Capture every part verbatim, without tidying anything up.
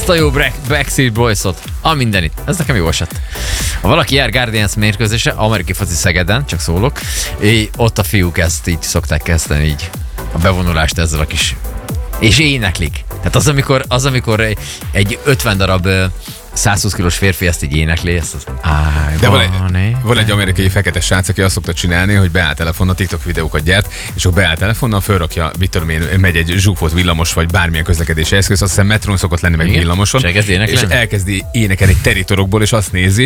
Ezt a jó Backstreet Boys-ot. A mindenit. Ez nekem jó esett. Ha valaki jár Guardians mérkőzésre, amerikai foci Szegeden, csak szólok, ott a fiúk ezt így szokták kezdeni, így a bevonulást ezzel a kis... És éneklik. Tehát az, amikor, az, amikor egy ötven darab százhúsz kilós férfi ezt így énekli, ezt az... De van egy, van egy amerikai fekete srác, aki azt szokta csinálni, hogy beáll telefonnal, TikTok videókat gyárt, és akkor beáll telefonnal, fölrakja, mit tudom én, megy egy zsúfolt villamos, vagy bármilyen közlekedési eszköz, azt hiszem metrón szokott lenni, meg villamoson, és elkezdi énekelni teritorokból, és azt nézi,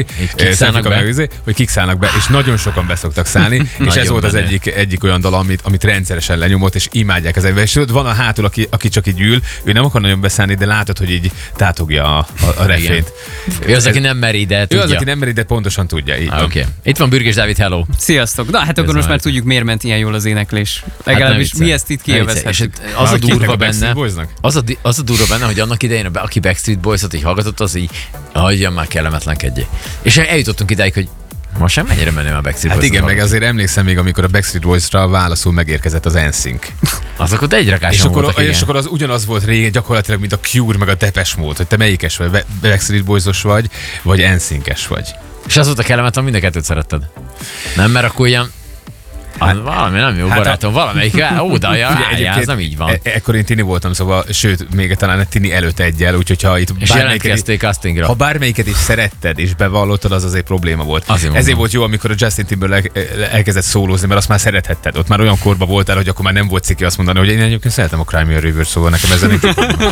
be. hogy kik szállnak be, és nagyon sokan beszoktak szállni, és ez volt az egyik, egyik olyan dal, amit, amit rendszeresen lenyomott, és imádják az emberek. És van a hátul, aki, aki csak így ül, ő nem akar nagyon beszállni, de látod, hogy így tátogja a, a, a refrént. Ő az, aki nem meri, de tudja. Ő az, aki nem meri, de pontosan tudja. Így ah, okay. Itt van Bürgés Dávid, hello. Sziasztok. Na hát akkor most már tudjuk, miért ment ilyen jól az éneklés. Legalábbis hát mi ezt itt kiélvezhetjük. Az a durva benne, az a, az a durva benne, hogy annak idején, aki Backstreet Boys-ot így hallgatott, az így, hagyjam már kellemetlenkedjé. És eljutottunk idáig, hogy most sem mennyire menő a Backstreet Hát Boys. igen, meg azért emlékszem még, amikor a Backstreet Boys-ra válaszul megérkezett az en szink. Azok ott egy rakáson és akkor, voltak, és akkor az ugyanaz volt régen gyakorlatilag, mint a Cure meg a Depeche Mode, hogy te melyikes vagy, Backstreet Boys-os vagy, vagy en szinkes vagy. És az volt a kellemetlen, mind a kettőt szeretted. Nem, mert akkor ilyen Hát, valami nem jó hát barátom, a... valamelyik oda, ez nem így van. E- ekkor én tini voltam, szóval, sőt, még talán egy tini előtt egyel, úgyhogy ha itt és jelentkezték castingra. Ha bármelyiket is szeretted és bevallottad, az azért probléma volt. Azért Ezért volt jó, amikor a Justin Timberlake elkezdett szólózni, mert azt már szerethetted. Ott már olyan korba voltál, hogy akkor már nem volt ciki azt mondani, hogy én egyébként szeretem a Cry Me a River, szóval nekem ezen egy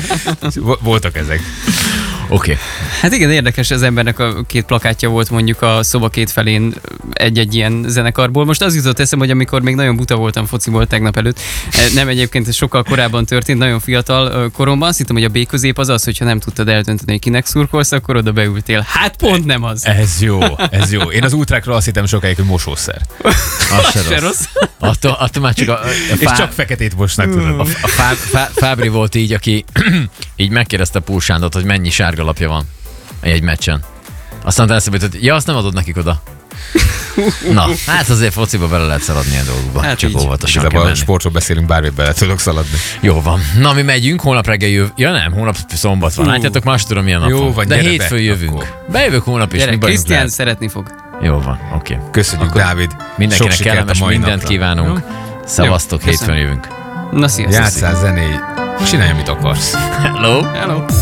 voltak ezek. Oké. Okay. Hát igen, érdekes, az embernek a két plakátja volt mondjuk a szoba két felén egy-egy ilyen zenekarból. Most az jutott eszem, hogy amikor még nagyon buta voltam fociból tegnap előtt, nem egyébként ez sokkal korábban történt, nagyon fiatal koromban, azt hittem, hogy a B közép az az, hogyha nem tudtad eldönteni, hogy kinek szurkolsz, akkor oda beültél. Hát pont nem az. Ez jó, ez jó. Én az útrákról azt hittem sokáig, hogy mosószer. Az se rossz. rossz. Attól, attól már csak a, a fá... És csak feketét mosnak, tudod. A, a fá, fá, Fábri volt így, aki így megkérdezte Pól Sándort, hogy mennyi sárga lapja van egy meccsen. Aztán eszembe jutott, hogy ja, azt nem adod nekik oda. Na, hát azért fociba bele lehet szaladni ilyen dolgokba. Hát csak óvatosan kell menni. Sportról beszélünk, bármit bele tudok szaladni. Jó van. Na, mi megyünk, holnap reggel jövünk. Ja nem, holnap szombat van. Látjátok, más tudom milyen nap jó, van. Van, de hétfőn jövünk. Akkor. Bejövök hónap is. Krisztián szeretni fog. Jó van, oké. Okay. Köszönjük, akkor Dávid. Mindenkinek kellemes mindent napra. Kívánunk. Szevasztok, hétfőn jövünk. Na, sziasztok. Játsszál, zenéj. Csinálj, amit akarsz. Hello. Hello.